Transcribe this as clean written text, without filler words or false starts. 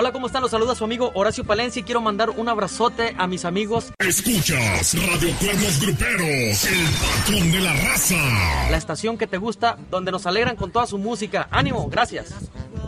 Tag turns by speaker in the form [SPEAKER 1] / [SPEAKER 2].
[SPEAKER 1] Hola, ¿cómo están? Los saluda su amigo Horacio Palencia y quiero mandar un abrazote a mis amigos.
[SPEAKER 2] Escuchas Radio Cuernos Gruperos, el patrón de la raza.
[SPEAKER 1] La estación que te gusta, donde nos alegran con toda su música. ¡Ánimo! Gracias.